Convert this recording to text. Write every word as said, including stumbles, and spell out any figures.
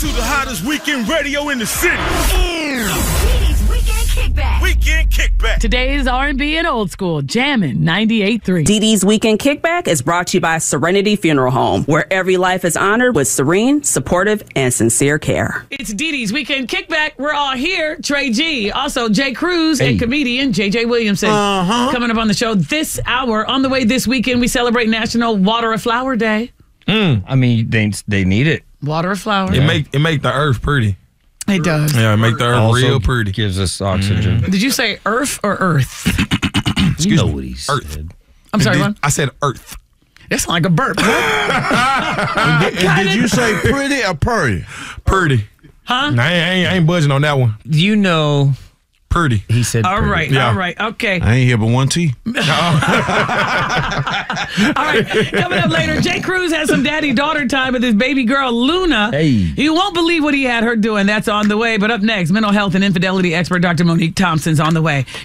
to the hottest weekend radio in the city. Dee Dee's Weekend Kickback. Weekend Kickback. Today's R and B and old school, Jammin' ninety-eight point three. Dee Dee's Weekend Kickback is brought to you by Serenity Funeral Home, where every life is honored with serene, supportive, and sincere care. It's Dee Dee's Weekend Kickback. We're all here. Trey G, also Jay Cruz, hey. And comedian J J Williamson. Uh-huh. Coming up on the show this hour. On the way this weekend, we celebrate National Water a Flower Day. Mm. I mean, they they need it. Water a flower. It make it make the earth pretty. It does. Yeah, it make the earth Also real pretty. Gives us oxygen. Did you say earth or earth? Excuse you know me. what he Earth. said. I'm sorry, Did- what? I said earth. That sounds like a burp. And did you say pretty or purry? Pretty. Huh? Nah, I, ain't, I, ain't, I ain't budging on that one. You know, Pretty. he said. All pretty. right, Yeah. all right, okay. I ain't here but one T. All right, coming up later, Jay Cruz has some daddy-daughter time with his baby girl, Luna. Hey. You won't believe what he had her doing. That's on the way. But up next, mental health and infidelity expert Doctor Monique Thompson's on the way.